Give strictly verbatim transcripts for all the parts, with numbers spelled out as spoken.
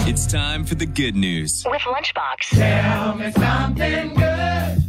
It's time for the good news with Lunchbox. Tell me something good.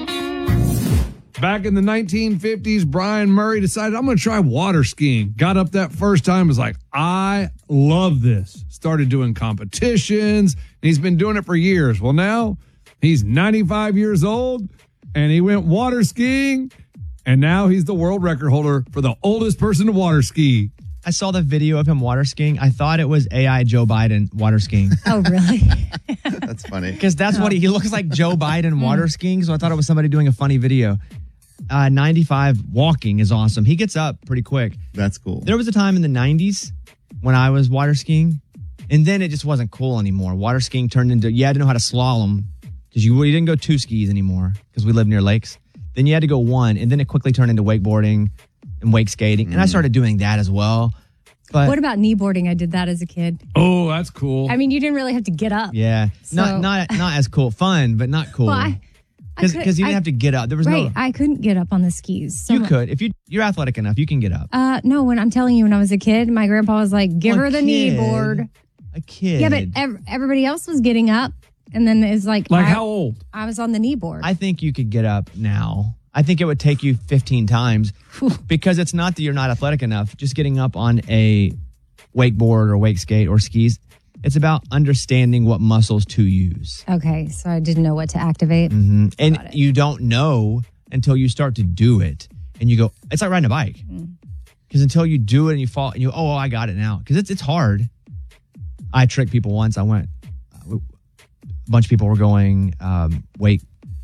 Back in the nineteen fifties, Brian Murray decided, I'm going to try water skiing. Got up that first time, was like, I love this. Started doing competitions, and he's been doing it for years. Well, now he's ninety-five years old, and he went water skiing, and now he's the world record holder for the oldest person to water ski. I saw the video of him water skiing. I thought it was A I Joe Biden water skiing. Oh, really? That's funny. Because that's oh. what he, he looks like, Joe Biden water skiing. So I thought it was somebody doing a funny video. Uh, ninety-five walking is awesome. He gets up pretty quick. That's cool. There was a time in the nineties when I was water skiing, and then it just wasn't cool anymore. Water skiing turned into, you had to know how to slalom because you, you didn't go two skis anymore because we live near lakes. Then you had to go one, and then it quickly turned into wakeboarding and wake skating. Mm. And I started doing that as well. But what about kneeboarding? I did that as a kid. Oh, that's cool. I mean, you didn't really have to get up. Yeah. So. Not not not as cool. Fun, but not cool. Well, I, Because you didn't I, have to get up. There was right, no. I couldn't get up on the skis. So you much. could. If you, you're athletic enough, you can get up. Uh, no, when I'm telling you, when I was a kid, my grandpa was like, give Well, her the kid. knee board. A kid. Yeah, but ev- everybody else was getting up. And then it's like. Like I, how old? I was on the knee board. I think you could get up now. I think it would take you fifteen times because it's not that you're not athletic enough. Just getting up on a wakeboard or wake skate or skis. It's about understanding what muscles to use. Okay, so I didn't know what to activate. Mm-hmm. And you don't know until you start to do it. And you go, it's like riding a bike. Because mm. until you do it and you fall, and you oh, I got it now. Because it's, it's hard. I tricked people once. I went, a bunch of people were going um, wake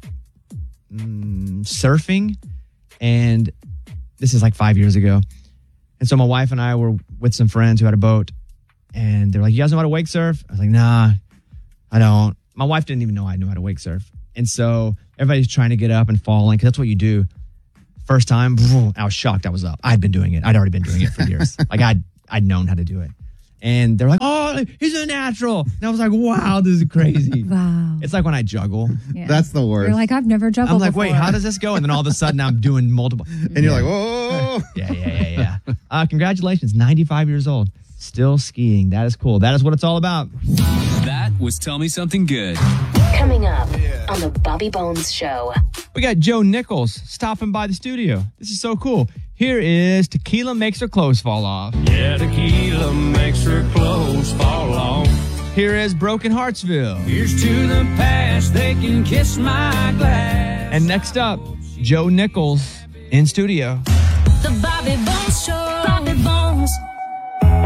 mm, surfing. And this is like five years ago. And so my wife and I were with some friends who had a boat. And they're like, you guys know how to wake surf? I was like, nah, I don't. My wife didn't even know I knew how to wake surf. And so everybody's trying to get up and falling because that's what you do. First time, I was shocked I was up. I'd been doing it. I'd already been doing it for years. Like I'd, I'd known how to do it. And they're like, oh, he's a natural. And I was like, wow, this is crazy. Wow. It's like when I juggle. Yeah. That's the worst. You're like, I've never juggled I'm like, before. wait, how does this go? And then all of a sudden I'm doing multiple. and you're like, whoa. Yeah, yeah, yeah, yeah. Uh, congratulations, ninety-five years old. Still skiing. That is cool. That is what it's all about. That was Tell Me Something Good. Coming up on the Bobby Bones Show. We got Joe Nichols stopping by the studio. This is so cool. Here is Tequila Makes Her Clothes Fall Off. Yeah, tequila makes her clothes fall off. Here is Broken Heartsville. Here's to the past, they can kiss my glass. And next up, Joe Nichols in studio. The Bobby Bones Show.